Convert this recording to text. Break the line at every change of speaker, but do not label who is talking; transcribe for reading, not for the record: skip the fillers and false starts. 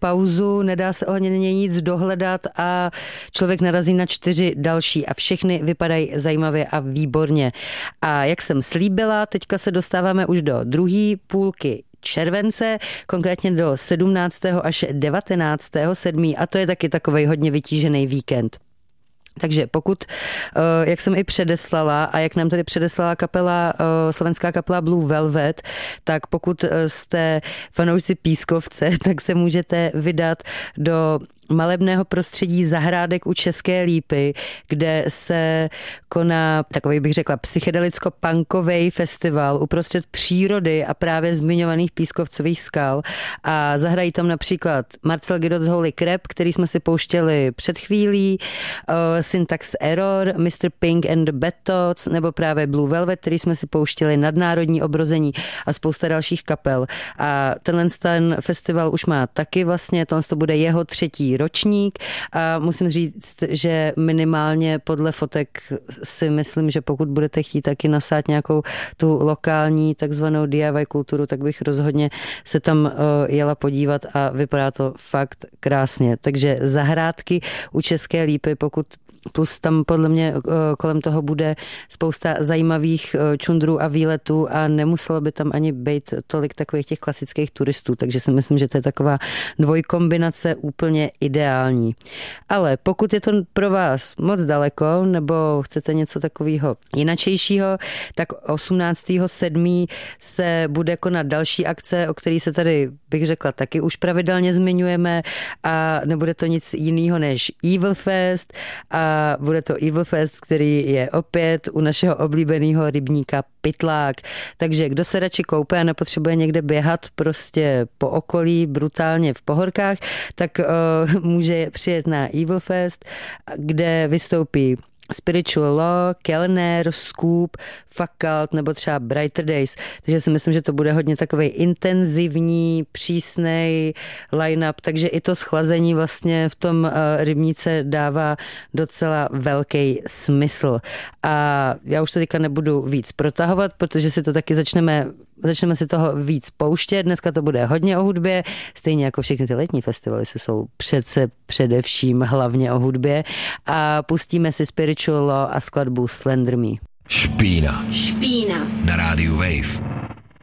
pauzu, nedá se ohledně něj nic dohledat a člověk narazí na 4 další a všechny vypadají zajímavě a výborně. A jak jsem slíbila, teďka se dostáváme už do druhé půlky července, konkrétně do 17. až 19. 7. a to je taky takovej hodně vytížený víkend. Takže pokud, jak jsem i předeslala a jak nám tady předeslala slovenská kapela Blue Velvet, tak pokud jste fanoušci pískovce, tak se můžete vydat do malebného prostředí Zahrádek u České Lípy, kde se koná takový, bych řekla, psychedelicko-punkovej festival uprostřed přírody a právě zmiňovaných pískovcových skal. A zahrají tam například Marcel Gidot z Holy Crap, který jsme si pouštěli před chvílí, Syntax Error, Mr. Pink and the Bad Thoughts, nebo právě Blue Velvet, který jsme si pouštěli, Nadnárodní obrození a spousta dalších kapel. A ten festival už má taky vlastně, to bude jeho 3. ročník a musím říct, že minimálně podle fotek si myslím, že pokud budete chtít taky nasát nějakou tu lokální takzvanou DIY kulturu, tak bych rozhodně se tam jela podívat a vypadá to fakt krásně. Takže Zahrádky u České Lípy, pokud plus tam podle mě kolem toho bude spousta zajímavých čundrů a výletů a nemuselo by tam ani být tolik takových těch klasických turistů, takže si myslím, že to je taková dvojkombinace úplně ideální. Ale pokud je to pro vás moc daleko nebo chcete něco takového jinačejšího, tak 18.7. se bude konat další akce, o který se tady, bych řekla, taky už pravidelně zmiňujeme a nebude to nic jiného než Evil Fest a bude to Evil Fest, který je opět u našeho oblíbeného rybníka Pytlák. Takže kdo se radši koupe a nepotřebuje někde běhat prostě po okolí brutálně v pohorkách, tak může přijet na Evil Fest, kde vystoupí Spiritual Law, Kellner, Scoop, Fakult nebo třeba Brighter Days. Takže si myslím, že to bude hodně takovej intenzivní, přísnej line-up, takže i to schlazení vlastně v tom rybníce dává docela velký smysl. A já už to teďka nebudu víc protahovat, protože si to taky začneme si toho víc pouštět. Dneska to bude hodně o hudbě, stejně jako všechny ty letní festivaly jsou přece především hlavně o hudbě a pustíme si Spiritual Law a skladbu Slender Me.
Špína na rádiu Wave.